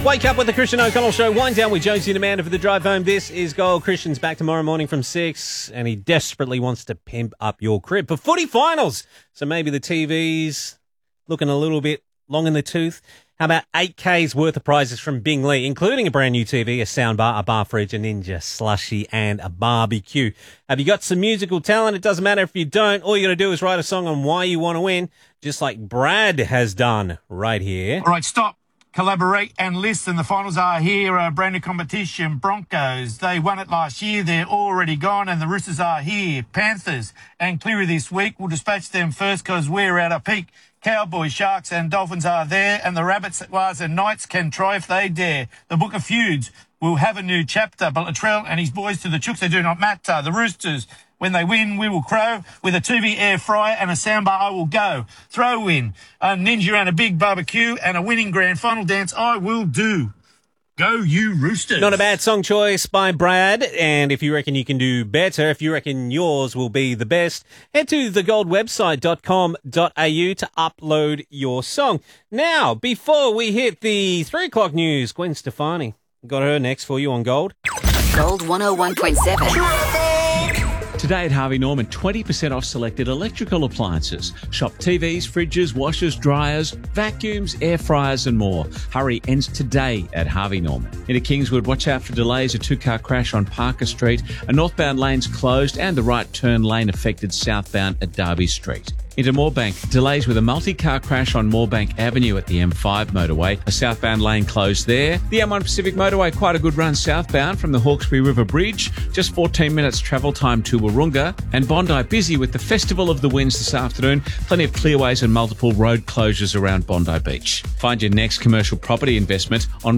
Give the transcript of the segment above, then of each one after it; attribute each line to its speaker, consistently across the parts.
Speaker 1: Wake up with the Christian O'Connell Show. Wind down with Jonesy and Amanda for the drive home. This is Gold. Christian's back tomorrow morning from 6, and he desperately wants to pimp up your crib for footy finals. So maybe the TV's looking a little bit long in the tooth. How about 8K's worth of prizes from Bing Lee, including a brand new TV, a soundbar, a bar fridge, a Ninja slushie, and a barbecue. Have you got some musical talent? It doesn't matter if you don't. All you got to do is write a song on why you want to win, just like Brad has done right here.
Speaker 2: All right, stop. Collaborate and listen. The finals are here. A brand new competition. Broncos, they won it last year. They're already gone. And the Roosters are here. Panthers and Cleary this week. We'll dispatch them first because we're at a peak. Cowboys, Sharks and Dolphins are there. And the Rabbits, Wars and Knights can try if they dare. The Book of Feuds will have a new chapter. But Latrell and his boys to the Chooks, they do not matter. The Roosters, when they win, we will crow. With a TV air fryer and a soundbar, I will go. Throw in a Ninja and a big barbecue and a winning grand final dance, I will do. Go you Roosters.
Speaker 1: Not a bad song choice by Brad. And if you reckon you can do better, if you reckon yours will be the best, head to thegoldwebsite.com.au to upload your song. Now, before we hit the 3 o'clock news, Gwen Stefani got her next for you on Gold.
Speaker 3: Gold 101.7.
Speaker 4: Today at Harvey Norman, 20% off selected electrical appliances. Shop TVs, fridges, washers, dryers, vacuums, air fryers and more. Hurry ends today at Harvey Norman. Into Kingswood, watch out for delays. A 2-car crash on Parker Street. A northbound lane's closed and the right turn lane affected southbound at Derby Street. Into Moorebank, delays with a multi-car crash on Moorebank Avenue at the M5 motorway. A southbound lane closed there. The M1 Pacific motorway, quite a good run southbound from the Hawkesbury River Bridge. Just 14 minutes travel time to Wahroonga. And Bondi busy with the Festival of the Winds this afternoon. Plenty of clearways and multiple road closures around Bondi Beach. Find your next commercial property investment on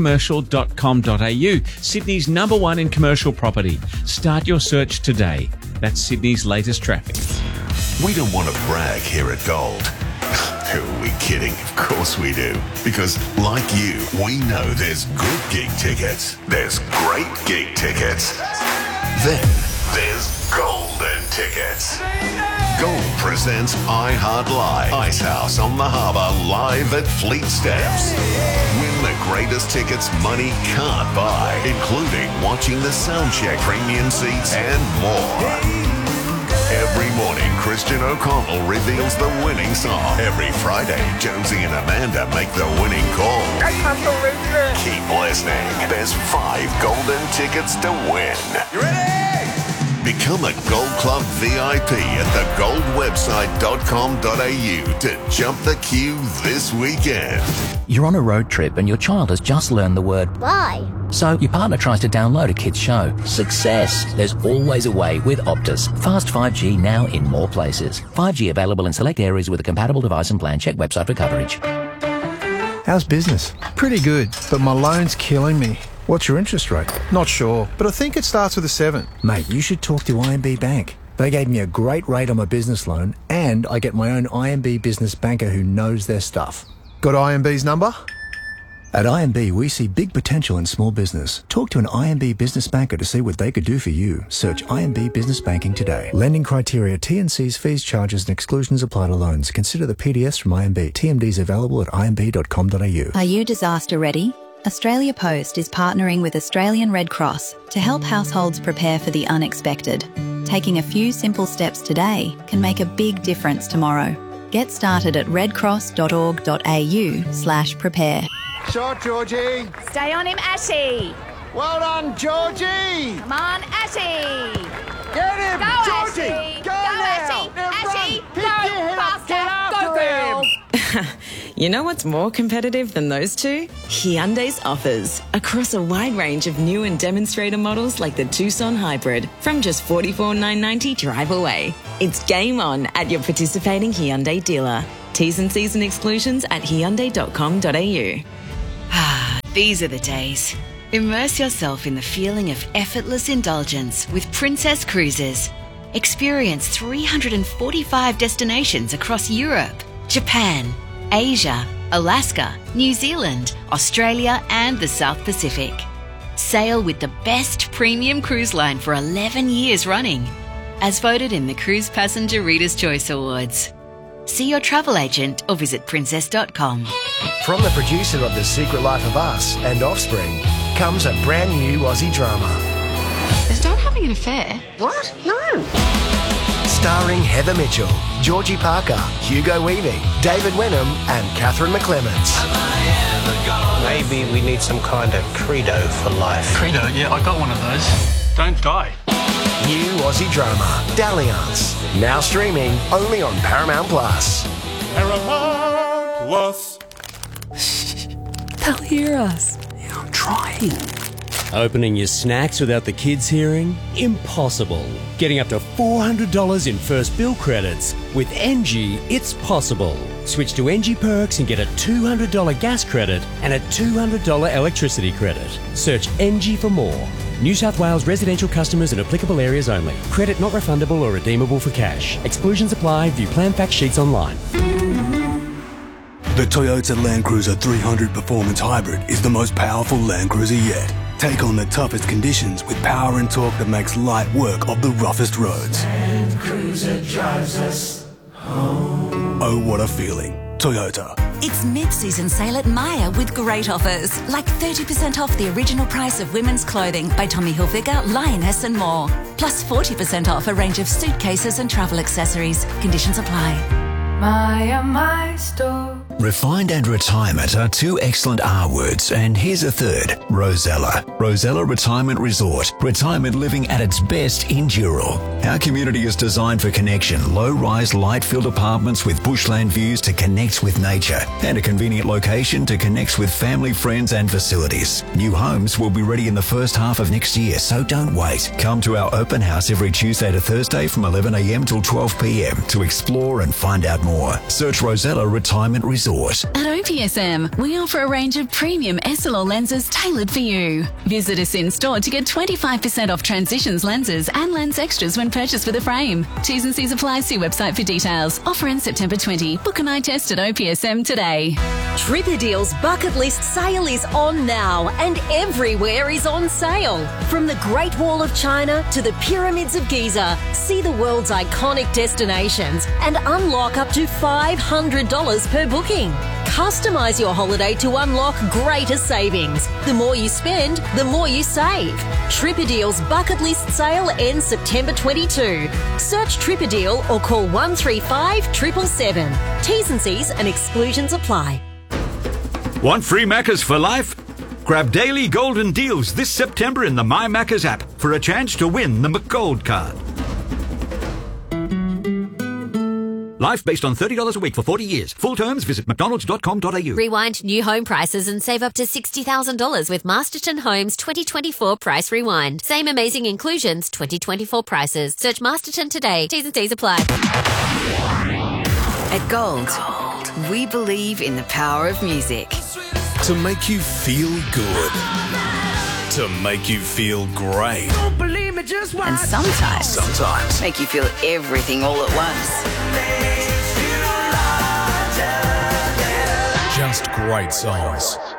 Speaker 4: realcommercial.com.au. Sydney's #1 in commercial property. Start your search today. That's Sydney's latest traffic.
Speaker 5: We don't want to brag here at Gold. Who are we kidding? Of course we do. Because, like you, we know there's good gig tickets. There's great gig tickets. Then there's golden tickets. Gold presents I Heart Live. Icehouse on the Harbour live at Fleet Steps. Win the greatest tickets money can't buy, including watching the Soundcheck premium seats and more. Every morning, Christian O'Connell reveals the winning song. Every Friday, Jonesy and Amanda make the winning call.
Speaker 6: I can't believe it.
Speaker 5: Keep listening. There's 5 golden tickets to win.
Speaker 6: You ready?
Speaker 5: Become a Gold Club VIP at thegoldwebsite.com.au to jump the queue this weekend.
Speaker 7: You're on a road trip and your child has just learned the word
Speaker 8: Bye.
Speaker 7: So your partner tries to download a kid's show. Success. There's always a way with Optus. Fast 5G now in more places. 5G available in select areas with a compatible device and plan. Check website for coverage.
Speaker 9: How's business? Pretty good, but my loan's killing me. What's your interest rate? Not sure, but I think it starts with a 7. Mate, you should talk to IMB Bank. They gave me a great rate on my business loan, and I get my own IMB business banker who knows their stuff. Got IMB's number? At IMB, we see big potential in small business. Talk to an IMB business banker to see what they could do for you. Search IMB Business Banking today. Lending criteria, T&Cs, fees, charges and exclusions apply to loans. Consider the PDS from IMB. TMDs available at imb.com.au.
Speaker 10: Are you disaster ready? Australia Post is partnering with Australian Red Cross to help households prepare for the unexpected. Taking a few simple steps today can make a big difference tomorrow. Get started at redcross.org.au/prepare.
Speaker 6: Shot, Georgie.
Speaker 11: Stay on him, Ashy.
Speaker 6: Well done, Georgie.
Speaker 11: Come on, Ashy.
Speaker 6: Get him,
Speaker 11: Go,
Speaker 6: Georgie.
Speaker 11: Ashy.
Speaker 6: Go
Speaker 11: now.
Speaker 6: Ashy.
Speaker 11: Go,
Speaker 6: Get
Speaker 11: faster. Go, girl.
Speaker 12: You know what's more competitive than those two? Hyundai's offers. Across a wide range of new and demonstrator models like the Tucson Hybrid from just $44,990 drive away. It's game on at your participating Hyundai dealer. T's and C's and exclusions at hyundai.com.au.
Speaker 3: These are the days. Immerse yourself in the feeling of effortless indulgence with Princess Cruises. Experience 345 destinations across Europe, Japan, Asia, Alaska, New Zealand, Australia and the South Pacific. Sail with the best premium cruise line for 11 years running, as voted in the Cruise Passenger Reader's Choice Awards. See your travel agent or visit princess.com.
Speaker 8: From the producer of The Secret Life of Us and Offspring comes a brand new Aussie drama.
Speaker 13: Is Dad having an affair?
Speaker 8: What? No. Starring Heather Mitchell, Georgie Parker, Hugo Weaving, David Wenham and Catherine McClements.
Speaker 14: Maybe we need some kind of credo for life.
Speaker 15: Credo? Yeah, I got one of those. Don't die.
Speaker 8: New Aussie drama, Dalliance. Now streaming only on Paramount Plus.
Speaker 16: Paramount Plus.
Speaker 17: They'll hear us.
Speaker 16: Yeah, I'm trying.
Speaker 18: Opening your snacks without the kids hearing? Impossible. Getting up to $400 in first bill credits. With NG, it's possible. Switch to NG Perks and get a $200 gas credit and a $200 electricity credit. Search NG for more. New South Wales residential customers in applicable areas only. Credit not refundable or redeemable for cash. Exclusions apply. View plan fact sheets online.
Speaker 16: The Toyota Land Cruiser 300 Performance Hybrid is the most powerful Land Cruiser yet. Take on the toughest conditions with power and torque that makes light work of the roughest roads.
Speaker 19: Land Cruiser drives us home.
Speaker 16: Oh, what a feeling. Toyota.
Speaker 20: It's mid-season sale at Myer with great offers, like 30% off the original price of women's clothing by Tommy Hilfiger, Lioness and more. Plus 40% off a range of suitcases and travel accessories. Conditions apply.
Speaker 19: My store.
Speaker 21: Refined and retirement are two excellent R words, and here's a third, Rosella. Rosella Retirement Resort. Retirement living at its best in Dural. Our community is designed for connection. Low-rise, light-filled apartments with bushland views to connect with nature, and a convenient location to connect with family, friends and facilities. New homes will be ready in the first half of next year, so don't wait. Come to our open house every Tuesday to Thursday from 11 a.m. till 12 p.m. to explore and find out more. Search Rosella Retirement Resort.
Speaker 22: At OPSM, we offer a range of premium SLR lenses tailored for you. Visit us in store to get 25% off Transitions lenses and lens extras when purchased with a frame. T's and C's apply. See website for details. Offer ends September 20. Book an eye test at OPSM today.
Speaker 23: Tripperdeal's bucket list sale is on now, and everywhere is on sale. From the Great Wall of China to the Pyramids of Giza, see the world's iconic destinations and unlock up to $500 per booking. Customise your holiday to unlock greater savings. The more you spend, the more you save. Tripperdeal's bucket list sale ends September 22. Search Tripperdeal or call 135 777. T's and C's and exclusions apply.
Speaker 24: Want free Maccas for life? Grab daily golden deals this September in the My Maccas app for a chance to win the McGold card. Life based on $30 a week for 40 years. Full terms, visit mcdonalds.com.au.
Speaker 25: Rewind new home prices and save up to $60,000 with Masterton Homes 2024 Price Rewind. Same amazing inclusions, 2024 prices. Search Masterton today. T's and C's apply.
Speaker 3: At Gold, we believe in the power of music.
Speaker 26: To make you feel good. To make you feel great.
Speaker 19: Don't believe me, just watch.
Speaker 3: And sometimes make you feel everything all at once.
Speaker 26: Just great songs.